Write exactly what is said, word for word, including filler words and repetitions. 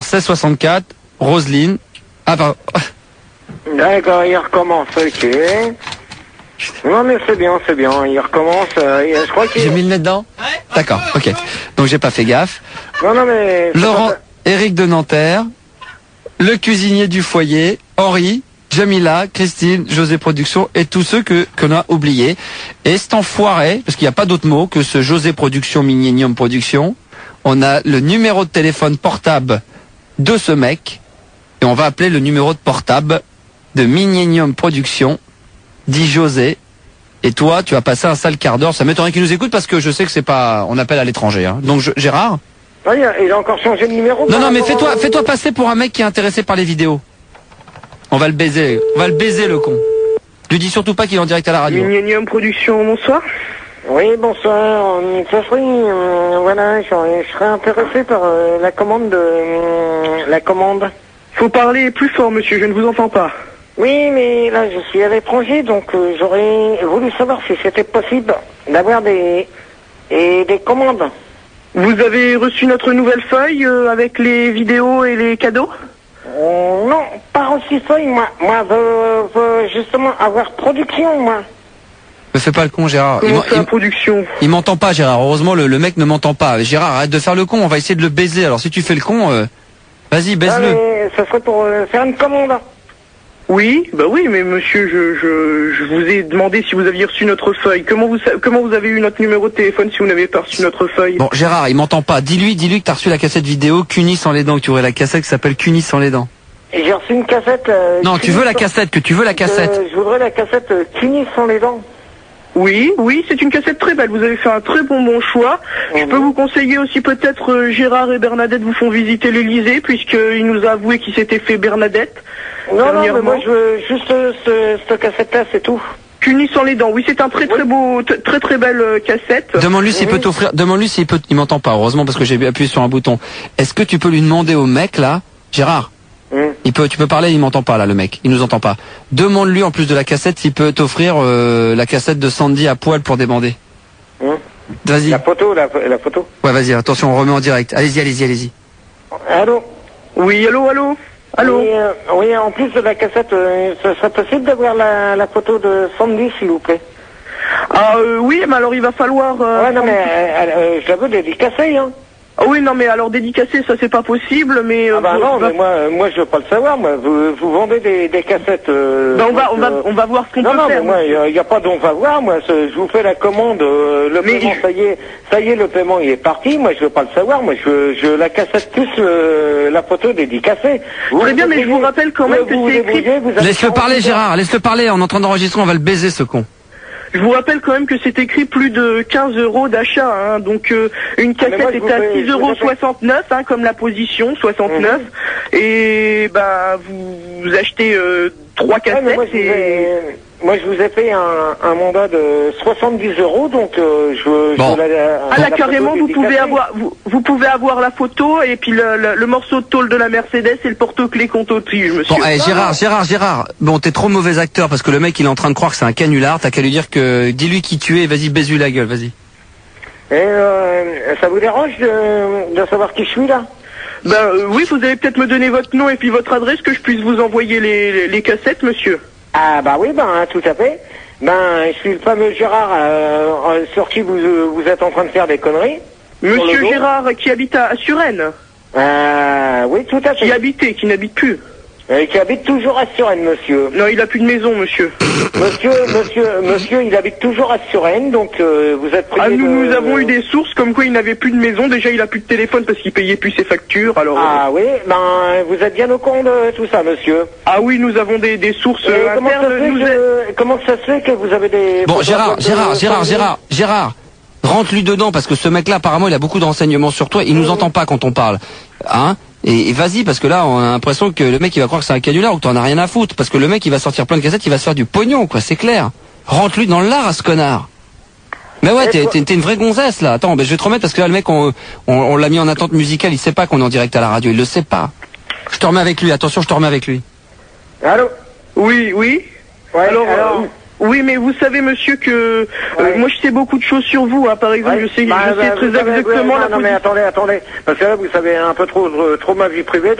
seize soixante-quatre, Roselyne. Ah, pardon. D'accord, il recommence, ok. Non mais c'est bien, c'est bien, il recommence, euh, je crois qu'il... J'ai mis le nez dedans? D'accord, ok. Donc j'ai pas fait gaffe. Non, non mais... Laurent, pas... Éric de Nanterre, le cuisinier du foyer, Henri, Jamila, Christine, José Production et tous ceux que qu'on a oubliés. Et cet enfoiré, parce qu'il n'y a pas d'autre mot que ce José Production, Millennium Production, on a le numéro de téléphone portable de ce mec et on va appeler le numéro de portable de Millennium Production, dit José. Et toi, tu vas passer un sale quart d'heure. Ça m'étonnerait qu'il nous écoute parce que je sais que c'est pas, on appelle à l'étranger. Hein. Donc je, Gérard. Ah, il a encore changé de numéro. Non, non, mais fais-toi, fais-toi passer pour un mec qui est intéressé par les vidéos. On va le baiser, on va le baiser le con. Lui dis surtout pas qu'il est en direct à la radio. Millennium Production, bonsoir. Oui, bonsoir. Euh, Ça serait, euh, voilà, je, je serais intéressé par euh, la commande de euh, la commande. Faut parler plus fort, monsieur, je ne vous entends pas. Oui, mais là, je suis à l'étranger, donc euh, j'aurais voulu savoir si c'était possible d'avoir des et des commandes. Vous avez reçu notre nouvelle feuille euh, avec les vidéos et les cadeaux? Euh, non, pas aussi feuille, moi. Moi, je veux justement avoir production, moi. Me fais pas le con, Gérard. Comment il, ça, production? Il m'entend pas, Gérard. Heureusement, le, le mec ne m'entend pas. Gérard, arrête de faire le con. On va essayer de le baiser. Alors, si tu fais le con, euh, vas-y, baise-le. Ah, mais ça serait pour euh, faire une commande. Oui, bah oui, mais monsieur, je, je, je vous ai demandé si vous aviez reçu notre feuille. Comment vous, comment vous avez eu notre numéro de téléphone si vous n'avez pas reçu notre feuille? Bon, Gérard, il m'entend pas. Dis-lui, dis-lui que t'as reçu la cassette vidéo Cuny sans les dents, que tu aurais la cassette qui s'appelle Cuny sans les dents. Et j'ai reçu une cassette... Euh, non, tu veux la cassette, que tu veux la cassette. Euh, je voudrais la cassette euh, Cuny sans les dents. Oui, oui, c'est une cassette très belle. Vous avez fait un très bon bon choix. Mmh. Je peux vous conseiller aussi peut-être euh, Gérard et Bernadette vous font visiter l'Elysée puisqu'il nous a avoué qu'il s'était fait Bernadette. Non, non, mais moi je veux juste euh, ce, cette cassette-là, c'est tout. Cuny sans les dents. Oui, c'est un très très beau, très très belle euh, cassette. Demande-lui s'il oui. peut t'offrir. Demande-lui s'il peut. Il m'entend pas. Heureusement parce que j'ai appuyé sur un bouton. Est-ce que tu peux lui demander au mec là, Gérard? Mmh. Il peut, tu peux parler, il m'entend pas là, le mec. Il nous entend pas. Demande-lui en plus de la cassette s'il peut t'offrir euh, la cassette de Sandy à poil pour débander. Mmh. Vas-y. La photo, la, la photo. Ouais, vas-y. Attention, on remet en direct. Allez-y, allez-y, allez-y. Allô. Oui, allô, allô. Allô. Oui, euh, oui, en plus de la cassette, euh, ce serait possible d'avoir la, la photo de Sandy, s'il vous plaît. Ah euh, oui, mais alors il va falloir. Euh, ouais, non mais euh, euh, je la veux dédicacée, hein. Ah oui, non mais alors dédicacer, ça c'est pas possible, mais... Euh, ah bah vous, non, va... mais moi, moi je veux pas le savoir, moi. Vous, vous vendez des, des cassettes... Euh, ben on va, donc, on va, euh... on va voir ce qu'on peut non, faire. Non, mais moi, il n'y a, a pas d'on va voir, moi. Je vous fais la commande, euh, le mais paiement, je... ça y est, ça y est, le paiement il est parti. Moi, je veux pas le savoir. Moi, je veux, je la cassette plus euh, la photo dédicacée. Vous Très bien, mais je vous rappelle quand même que c'est écrit... Laisse-le parler, Gérard, laisse-le parler. On est en train d'enregistrer, on va le baiser, ce con. Je vous rappelle quand même que c'est écrit plus de quinze euros d'achat, hein, donc euh, une cassette ah, moi, est à six euros soixante-neuf, hein, comme la position, soixante-neuf, mmh. et bah vous, vous achetez euh, trois cassettes ouais, moi, et... Je ai, moi je vous ai fait un, un mandat de soixante-dix euros, donc euh, je, bon. je la, Ah là, carrément, vous pouvez avoir vous, vous pouvez avoir la photo et puis le, le, le morceau de tôle de la Mercedes et le porte-clés compte au-dessus, monsieur. Bon, allez, Gérard, Gérard, Gérard, bon, t'es trop mauvais acteur parce que le mec il est en train de croire que c'est un canular, t'as qu'à lui dire que, dis-lui qui tu es, vas-y, baise-lui la gueule, vas-y. Et euh, ça vous dérange de, de savoir qui je suis là? Ben euh, oui, vous allez peut-être me donner votre nom et puis votre adresse que je puisse vous envoyer les, les, les cassettes, monsieur. Ah bah oui, ben tout à fait. Ben je suis le fameux Gérard euh, sur qui vous, vous êtes en train de faire des conneries. Monsieur Gérard qui habite à, à Suresnes. Euh, oui, tout à fait. Qui habitait, qui n'habite plus. Et qui habite toujours à Suresnes, monsieur. Non, il a plus de maison, monsieur. Monsieur, monsieur, monsieur, il habite toujours à Suresnes, donc euh, vous êtes prié Ah, nous, de... nous avons eu des sources comme quoi il n'avait plus de maison. Déjà, il a plus de téléphone parce qu'il payait plus ses factures, alors... Ah euh... oui, ben, vous êtes bien au courant de tout ça, monsieur. Ah oui, nous avons des, des sources Et euh, comment internes. Ça nous que, a... Comment ça se fait que vous avez des... Bon, Gérard, de... Gérard, Gérard, Gérard, Gérard, rentre-lui dedans parce que ce mec-là, apparemment, il a beaucoup de renseignements sur toi. Il nous entend pas quand on parle, hein. Et, et vas-y, parce que là, on a l'impression que le mec, il va croire que c'est un canular ou que t'en as rien à foutre. Parce que le mec, il va sortir plein de cassettes, il va se faire du pognon, quoi, c'est clair. Rentre-lui dans l'art à ce connard. Mais ouais, t'es, t'es, t'es une vraie gonzesse, là. Attends, ben, je vais te remettre parce que là, le mec, on, on, on l'a mis en attente musicale, il sait pas qu'on est en direct à la radio, il le sait pas. Je te remets avec lui, attention, je te remets avec lui. Allô? Oui, oui. Ouais, alors... alors... Euh, Oui, mais vous savez, monsieur, que ouais. euh, moi je sais beaucoup de choses sur vous. Hein. Par exemple, ouais. je sais, bah, je bah, sais très savez, exactement ouais, la non, non, mais attendez, attendez, parce que là, vous savez un peu trop, trop ma vie privée.